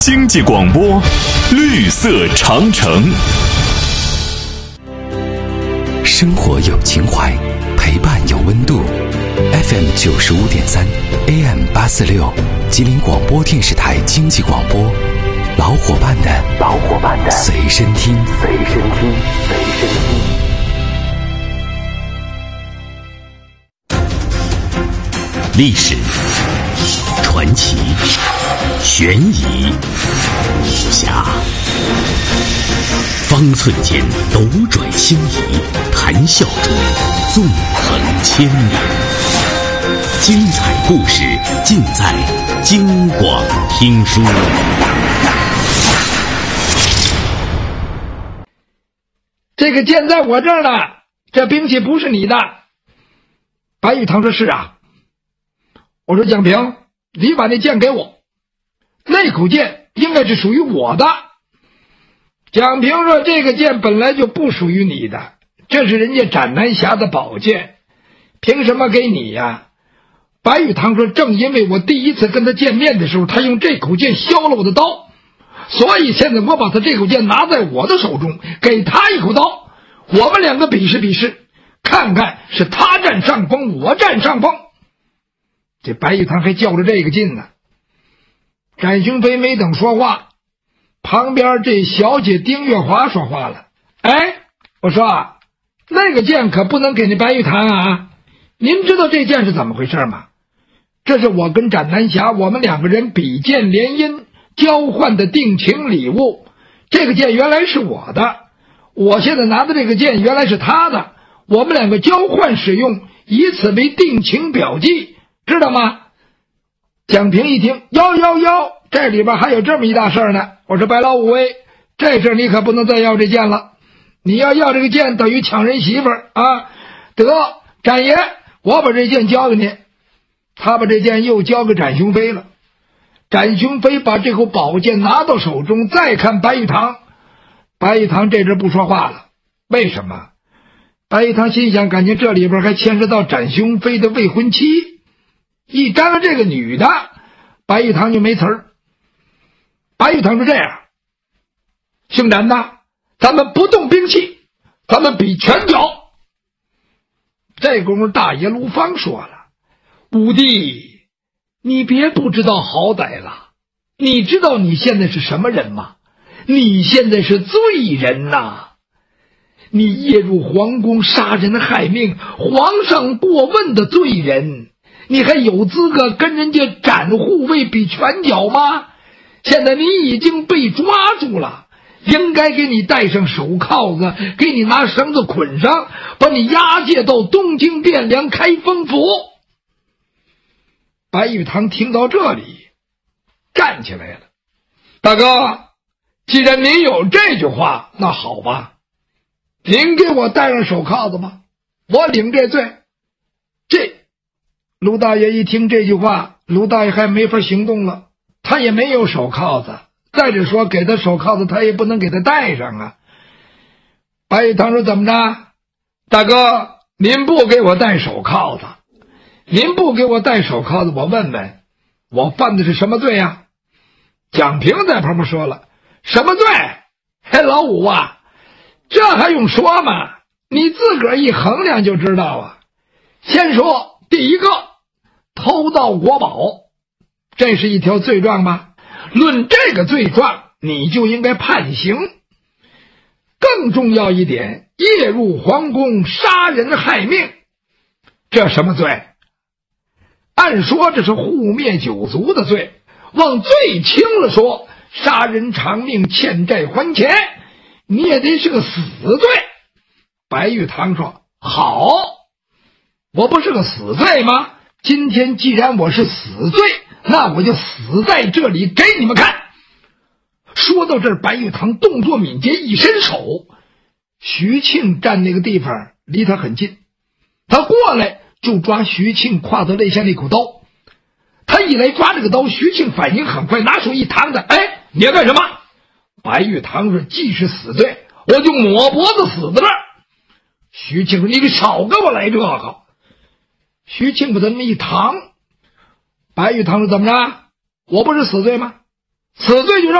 经济广播，绿色长城。 生活有情怀，陪伴有温度。FM 95.3 AM 846，吉林广播电视台经济广播，老伙伴的随身听。历史、传奇、悬疑、武侠，方寸间斗转星移，谈笑中纵横千年。精彩故事尽在京广听书。 这个剑在我这儿呢，这兵器不是你的。白玉堂说：是啊。我说：蒋平，你把那剑给我，那口剑应该是属于我的。蒋平说：这个剑本来就不属于你的，这是人家斩南侠的宝剑，凭什么给你呀？白玉堂说：正因为我第一次跟他见面的时候，他用这口剑削了我的刀，所以现在我把他这口剑拿在我的手中，给他一口刀，我们两个比试比试，看看是他占上风，我占上风。这白玉堂还较着这个劲呢。展雄飞没等说话，旁边这小姐丁月华说话了：哎，我说啊，那个剑可不能给那白玉堂啊，您知道这剑是怎么回事吗？这是我跟展南侠我们两个人比剑联姻交换的定情礼物，这个剑原来是我的，我现在拿的这个剑原来是他的，我们两个交换使用，以此为定情表记，知道吗？蒋平一听，哟，这里边还有这么一大事呢。我说白老五这事你可不能再要这剑了，你要这个剑等于抢人媳妇儿啊！得，展爷，我把这剑交给你。他把这剑又交给展雄飞了。展雄飞把这口宝剑拿到手中，再看白玉堂，白玉堂这阵不说话了。为什么？白玉堂心想，感情这里边还牵涉到展雄飞的未婚妻，一沾了这个女的，白玉堂就没词儿。白玉堂是这样，姓展的，咱们不动兵器，咱们比拳脚。这功夫大爷卢芳说了：五弟，你别不知道好歹了，你知道你现在是什么人吗？你现在是罪人呐！你夜入皇宫，杀人害命，皇上过问的罪人，你还有资格跟人家展护卫比拳脚吗？现在你已经被抓住了，应该给你戴上手铐子，给你拿绳子捆上，把你押解到东京汴梁开封府。白玉堂听到这里站起来了：大哥，既然您有这句话，那好吧，您给我戴上手铐子吧，我领这罪。这卢大爷一听这句话，卢大爷还没法行动了，他也没有手铐子，再者说给他手铐子他也不能给他戴上啊。白玉堂说：怎么着，大哥，您不给我戴手铐子，您不给我戴手铐子，我问问我犯的是什么罪啊？蒋平在旁边说了：什么罪？嘿，老五啊，这还用说吗？你自个儿一衡量就知道啊。先说第一个，偷盗国宝，这是一条罪状吧？论这个罪状，你就应该判刑。更重要一点，夜入皇宫，杀人害命，这什么罪？按说这是护灭九族的罪，往最轻了说，杀人偿命，欠债还钱，你也得是个死罪。白玉堂说：好，我不是个死罪吗？今天既然我是死罪，那我就死在这里给你们看。说到这儿，白玉堂动作敏捷，一伸手，徐庆站那个地方离他很近，他过来就抓徐庆挎到肋下那口刀。他一来抓这个刀，徐庆反应很快，拿手一弹的：哎，你要干什么？白玉堂说：既是死罪，我就抹脖子死在这儿。徐庆说：你少跟我来这个。徐庆把他那么一扛，白玉堂说：怎么着，我不是死罪吗？ 此罪就让